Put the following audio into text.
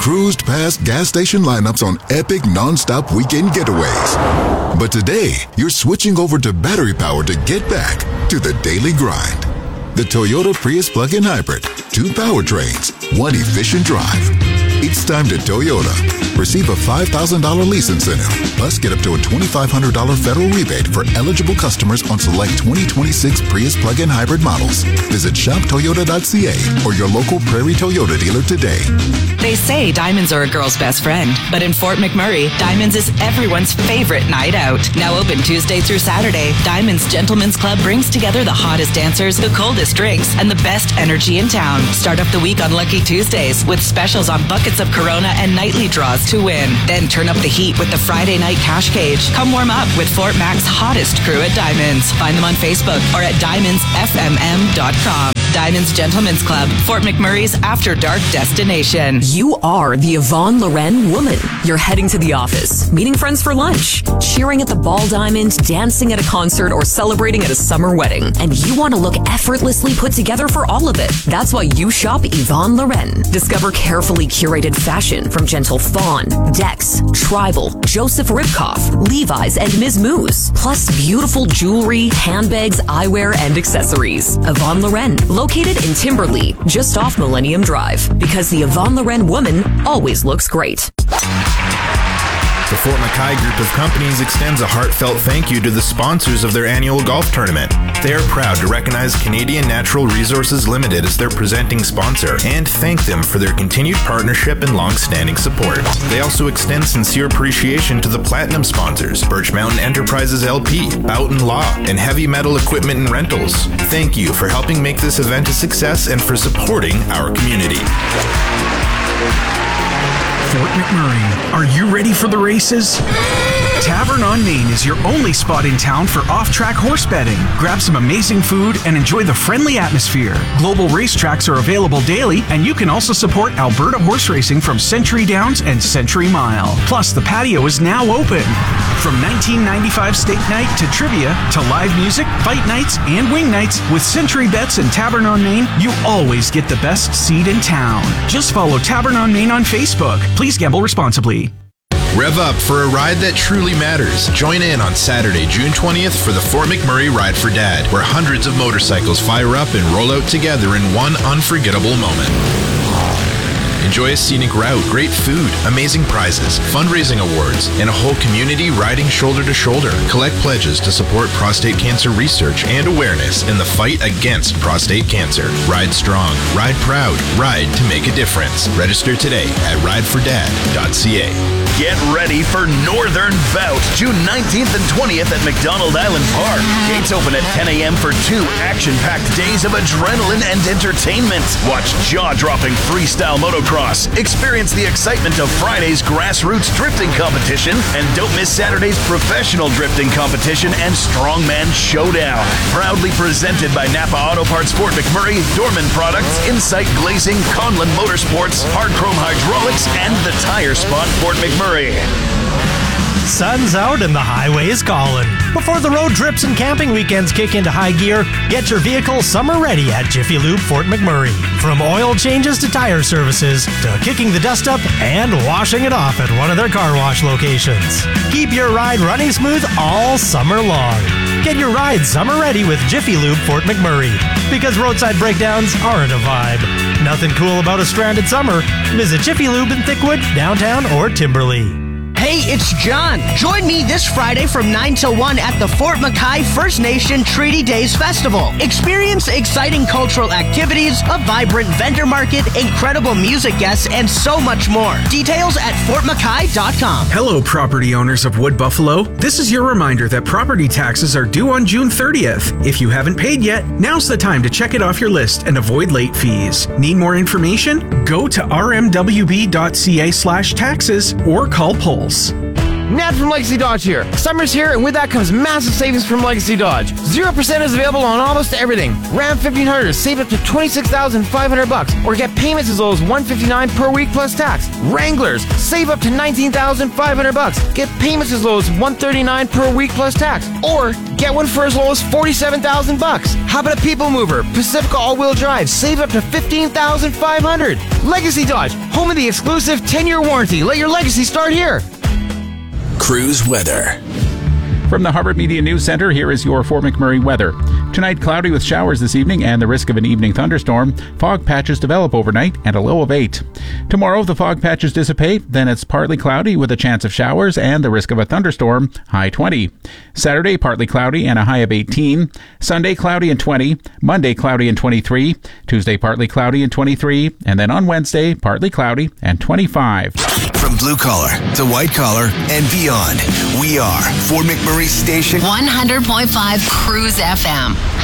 cruised past gas station lineups on epic non-stop weekend getaways. But today, you're switching over to battery power to get back to the daily grind. The Toyota Prius plug-in hybrid. 2 powertrains, 1 efficient drive. It's time to Toyota. Receive a $5,000 lease incentive, plus get up to a $2,500 federal rebate for eligible customers on select 2026 Prius plug-in hybrid models. Visit shoptoyota.ca or your local Prairie Toyota dealer today. They say diamonds are a girl's best friend, but in Fort McMurray, Diamonds is everyone's favorite night out. Now open Tuesday through Saturday, Diamonds Gentlemen's Club brings together the hottest dancers, the coldest drinks, and the best energy in town. Start up the week on Lucky Tuesdays with specials on buckets of Corona and nightly draws to win. Then turn up the heat with the Friday night cash cage. Come warm up with Fort Mac's hottest crew at Diamonds. Find them on Facebook or at diamondsfmm.com. Diamonds Gentlemen's Club, Fort McMurray's after dark destination. You are the Yvonne Loren woman. You're heading to the office, meeting friends for lunch, cheering at the Ball Diamond, dancing at a concert, or celebrating at a summer wedding. And you want to look effortlessly put together for all of it. That's why you shop Yvonne Loren. Discover carefully curated fashion from Gentle Fawn, Dex, Tribal, Joseph Ribkoff, Levi's, and Ms. Moose. Plus beautiful jewelry, handbags, eyewear, and accessories. Yvonne Loren, located in Timberlea, just off Millennium Drive. Because the Yvonne Loren woman always looks great. The Fort McKay Group of Companies extends a heartfelt thank you to the sponsors of their annual golf tournament. They are proud to recognize Canadian Natural Resources Limited as their presenting sponsor and thank them for their continued partnership and long-standing support. They also extend sincere appreciation to the platinum sponsors, Birch Mountain Enterprises LP, Boughton Law, and Heavy Metal Equipment and Rentals. Thank you for helping make this event a success and for supporting our community. Fort McMurray, are you ready for the races? Tavern on Main is your only spot in town for off-track horse betting. Grab some amazing food and enjoy the friendly atmosphere. Global racetracks are available daily, and you can also support Alberta horse racing from Century Downs and Century Mile. Plus, the patio is now open. From 1995 steak night to trivia to live music, fight nights, and wing nights, with Century Bets and Tavern on Main, you always get the best seat in town. Just follow Tavern on Main on Facebook. Please gamble responsibly. Rev up for a ride that truly matters. Join in on Saturday, June 20th for the Fort McMurray Ride for Dad, where hundreds of motorcycles fire up and roll out together in one unforgettable moment. Enjoy a scenic route, great food, amazing prizes, fundraising awards, and a whole community riding shoulder to shoulder. Collect pledges to support prostate cancer research and awareness in the fight against prostate cancer. Ride strong, ride proud, ride to make a difference. Register today at ridefordad.ca. Get ready for Northern Bout, June 19th and 20th at McDonald Island Park. Gates open at 10 a.m. for 2 action-packed days of adrenaline and entertainment. Watch jaw-dropping freestyle motocross, experience the excitement of Friday's grassroots drifting competition, and don't miss Saturday's professional drifting competition and strongman showdown. Proudly presented by Napa Auto Parts Fort McMurray, Dorman Products, Insight Glazing, Conlon Motorsports, Hard Chrome Hydraulics, and the Tire Spot Fort McMurray. Sun's out and the highway is calling. Before the road trips and camping weekends kick into high gear, get your vehicle summer ready at Jiffy Lube Fort McMurray. From oil changes to tire services to kicking the dust up and washing it off at one of their car wash locations. Keep your ride running smooth all summer long. Get your ride summer ready with Jiffy Lube Fort McMurray. Because roadside breakdowns aren't a vibe. Nothing cool about a stranded summer. Visit Jiffy Lube in Thickwood, downtown, or Timberley. Hey, it's John. Join me this Friday from 9 till 1 at the Fort McKay First Nation Treaty Days Festival. Experience exciting cultural activities, a vibrant vendor market, incredible music guests, and so much more. Details at fortmckay.com. Hello, property owners of Wood Buffalo. This is your reminder that property taxes are due on June 30th. If you haven't paid yet, now's the time to check it off your list and avoid late fees. Need more information? Go to rmwb.ca/taxes or call Pulse. Ned from Legacy Dodge here. Summer's here, and with that comes massive savings from Legacy Dodge. 0% is available on almost everything. Ram 1500, save up to $26,500, or get payments as low as $159 per week plus tax. Wranglers, save up to $19,500, get payments as low as $139 per week plus tax, or get one for as low as $47,000. How about a people mover? Pacifica all-wheel drive, save up to $15,500. Legacy Dodge, home of the exclusive 10-year warranty. Let your legacy start here. Cruise weather. From the Harvard Media News Center, here is your Fort McMurray weather. Tonight, cloudy with showers this evening and the risk of an evening thunderstorm. Fog patches develop overnight and a low of 8. Tomorrow, the fog patches dissipate, then it's partly cloudy with a chance of showers and the risk of a thunderstorm, high 20. Saturday, partly cloudy and a high of 18. Sunday, cloudy and 20. Monday, cloudy and 23. Tuesday, partly cloudy and 23. And then on Wednesday, partly cloudy and 25. From blue collar to white collar and beyond, we are Fort McMurray Station 100.5 Cruise FM.